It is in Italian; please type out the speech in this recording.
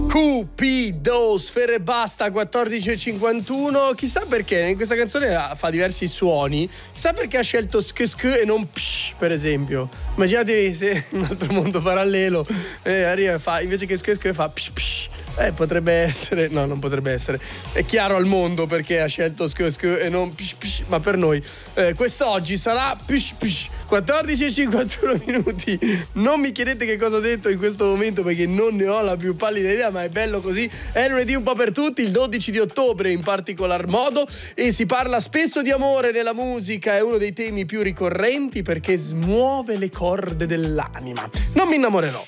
Cupido, Sfere e Basta, 14:51. Chissà perché in questa canzone fa diversi suoni. Chissà perché ha scelto sk e non psh, per esempio. Immaginate se in un altro mondo parallelo arriva e fa, invece che sk fa psh psh. Potrebbe essere, no, non potrebbe essere. È chiaro al mondo perché ha scelto sk e non psh psh, ma per noi quest'oggi sarà psh psh. 14:51 minuti. Non mi chiedete che cosa ho detto in questo momento perché non ne ho la più pallida idea, ma è bello così. È lunedì un po' per tutti, il 12 di ottobre in particolar modo, e si parla spesso di amore nella musica. È uno dei temi più ricorrenti perché smuove le corde dell'anima. Non mi innamorerò,